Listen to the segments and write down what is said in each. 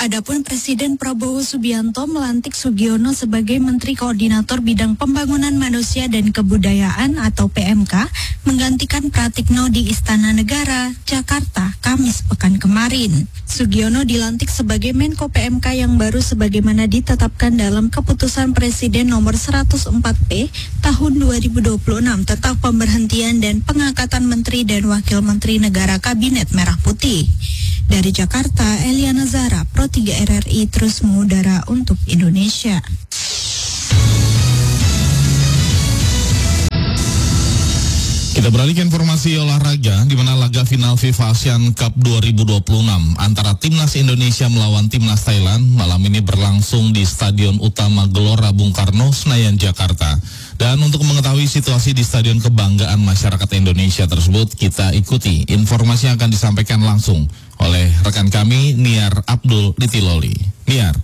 Adapun Presiden Prabowo Subianto melantik Sugiono sebagai Menteri Koordinator Bidang Pembangunan Manusia dan Kebudayaan atau PMK, menggantikan Pratikno di Istana Negara, Jakarta, Kamis pekan kemarin. Sugiono dilantik sebagai Menko PMK yang baru sebagaimana ditetapkan dalam Keputusan Presiden Nomor 104P Tahun 2026 tentang pemberhentian dan pengangkatan Menteri dan Wakil Menteri Negara Kabinet Merah Putih. Dari Jakarta, Eliana Zara, Pro 3 RRI terus mengudara untuk Indonesia. Kita beralih ke informasi olahraga, di mana laga final FIFA Asian Cup 2026 antara Timnas Indonesia melawan Timnas Thailand malam ini berlangsung di Stadion Utama Gelora Bung Karno, Senayan, Jakarta. Dan untuk mengetahui situasi di Stadion Kebanggaan Masyarakat Indonesia tersebut, kita ikuti informasi yang akan disampaikan langsung oleh rekan kami, Niar Abdul Litiloli. Niar.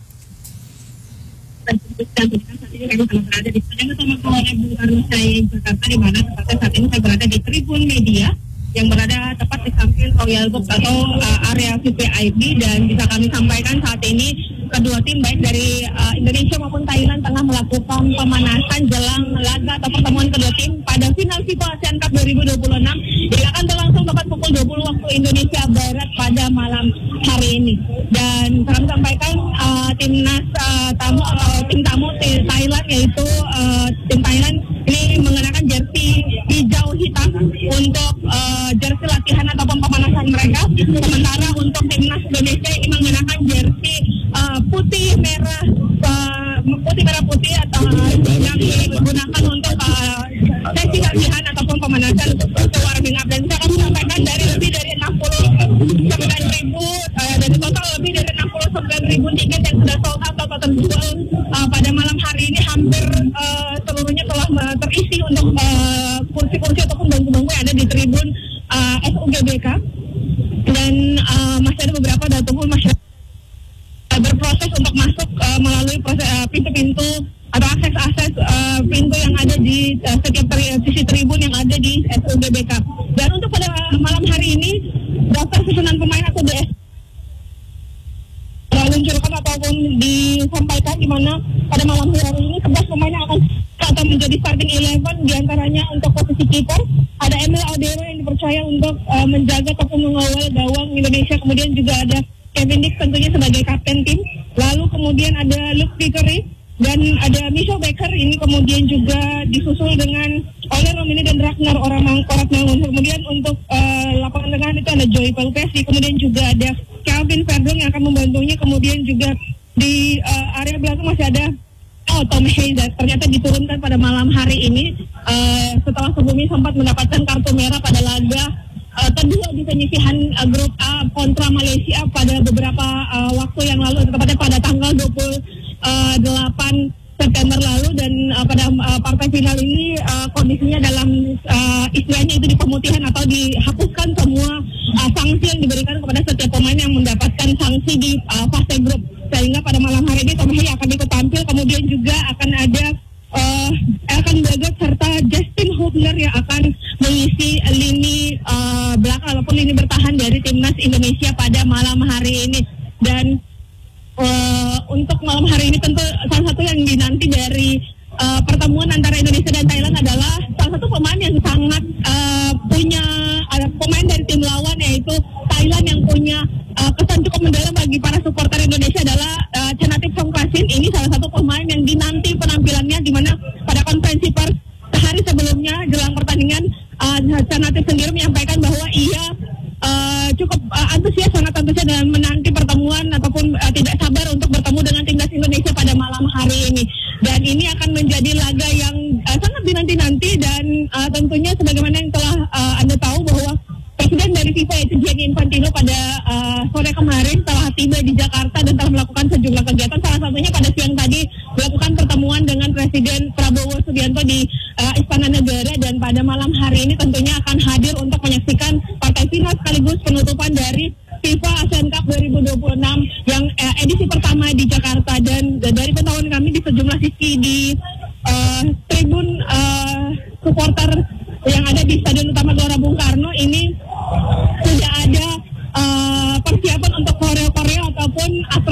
Saya berada di Stadion Utama Gelora Bung Karno, Senayan, Jakarta, di mana saat ini saya berada di Tribun Media yang berada tepat di samping Royal Box atau area VIP, dan bisa kami sampaikan saat ini kedua tim baik dari Indonesia maupun Thailand tengah melakukan pemanasan jelang laga atau pertemuan kedua tim pada final FIFA Asian Cup 2026 yang akan berlangsung tepat pukul 20 waktu Indonesia Barat pada malam hari ini. Dan kami sampaikan timnas tamu atau tim tamu Thailand, yaitu tim Thailand ini mengenakan jersey hijau hitam untuk jersey latihan ataupun pemanasan mereka, sementara untuk timnas Indonesia ini mengenakan jersey putih merah putih atau yang digunakan untuk sesi latihan ataupun pemanasan untuk warming up. Dan saya akan sampaikan dari lebih dari 69.000 dari total lebih dari 69.000 tiket yang sudah sold out atau terjual pada malam hari ini, hampir seluruhnya telah terisi untuk kursi-kursi ataupun bangku-bangku yang ada di tribun SUGBK, dan masih ada beberapa ataupun masyarakat berproses untuk masuk melalui proses pintu-pintu atau akses-akses pintu yang ada di setiap sisi tribun yang ada di SUGBK. Dan untuk pada malam hari ini daftar susunan pemain atau diluncurkan ataupun disampaikan, di mana pada malam hari ini 11 pemain yang akan atau menjadi starting 11, diantaranya untuk posisi kiper ada Emil Aldero yang dipercaya untuk menjaga ataupun mengawal gawang Indonesia, kemudian juga ada Kevin Dix tentunya sebagai kapten tim, lalu kemudian ada Luke Vickery dan ada Michel Becker, ini kemudian juga disusul dengan Ole Romini dan Ragnar Oratmangun. Kemudian untuk lapangan tengah itu ada Joey Pelupesi, kemudian juga ada Calvin Verdong yang akan membantunya, kemudian juga di area belakang masih ada Tom Hayes, ternyata diturunkan pada malam hari ini setelah sebelumnya sempat mendapatkan kartu merah pada laga kedua di penyisihan grup A kontra Malaysia pada beberapa waktu yang lalu, tepatnya pada tanggal 28 September lalu. Dan pada partai final ini kondisinya dalam istilahnya itu di pemutihan atau dihapuskan semua sanksi yang diberikan kepada setiap pemain yang mendapatkan sanksi di fase grup, sehingga pada malam hari ini Tom Hayes akan ikut tampil, kemudian juga akan ada Elkan Bagot serta Justin Hubner yang akan mengisi lini belakang ataupun lini bertahan dari timnas Indonesia pada malam hari ini. Dan untuk malam hari ini tentu salah satu yang dinanti dari pertemuan antara Indonesia dan Thailand adalah salah satu pemain yang sangat punya pemain dari tim lawan, yaitu Thailand yang punya kesan cukup mendalam bagi para supporter Indonesia adalah Chanatip Songkrasin. Ini salah satu pemain yang dinanti penampilannya, di mana pada konferensi pers sehari sebelumnya jelang pertandingan Chanatip sendiri menyampaikan bahwa ia cukup sangat antusias dan menanti pertemuan ataupun tidak sabar untuk bertemu dengan timnas Indonesia pada malam hari ini. Dan ini akan menjadi laga yang sangat dinanti-nanti, dan tentunya sebagaimana yang telah Anda tahu bahwa Presiden dari FIFA yaitu Gianni Infantino pada sore kemarin telah tiba di Jakarta dan telah melakukan sejumlah kegiatan. Salah satunya pada siang tadi melakukan pertemuan dengan Presiden Prabowo Subianto di Istana Negara, dan pada malam hari ini tentunya akan hadir untuk menyaksikan partai final sekaligus penutupan dari FIFA Asian Cup 2026 yang edisi pertama di Jakarta. Dan dari pantauan kami di sejumlah sisi di tribun supporter yang ada di Stadion Utama Gelora Bung Karno ini sudah ada persiapan untuk koreo-koreo ataupun atraksi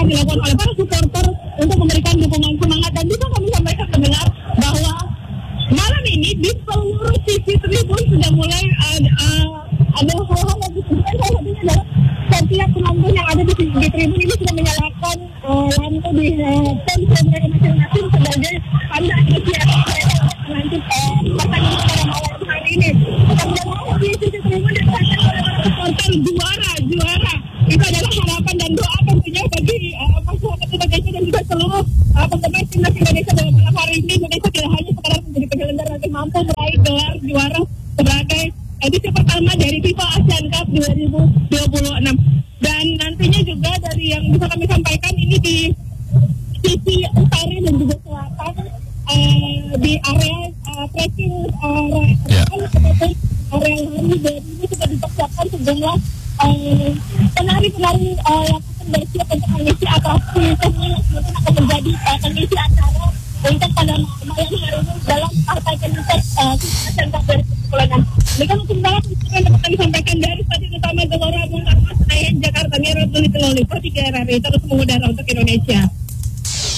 dilakukan oleh para supporter untuk memberikan dukungan semangat. Dan juga kami sampaikan mendengar bahwa malam ini di seluruh sisi tribun sudah mulai ada hal-hal yang disebutkan, salah satunya adalah setiap penonton yang ada di tribun ini sudah menyalakan lampu di ponsel mereka masing-masing sebagai tanda apresiasi mereka nanti pertandingan pada malam hari ini. Mudah-mudahan di sisi tribun dikatakan oleh para supporter juara. Itu adalah harapan dan doa tentunya bagi masyarakat Indonesia dan juga seluruh pemain timnas Indonesia dalam malam hari ini. Indonesia tidak hanya sekedar menjadi penyelenggara, tapi mampu meraih gelar juara sebagai edisi pertama dari FIFA Asian Cup 2026. Dan nantinya juga dari yang bisa kami sampaikan ini di sisi utara dan juga selatan di area trekking area lari, dan ini sudah dipersiapkan sejumlah penari-penari yang akan bersiap untuk mengisi atraksi seni yang mungkin akan menjadi pengisi acara untuk pada malam hari ini dalam partai penutup Asian Cup 2026. Demikian untuk dalam yang dapat kami sampaikan dari Stadion Utama Gelora Bung Karno Senayan Jakarta. Mira Tulitololi, Pro 3 RRI terus mengudara untuk Indonesia.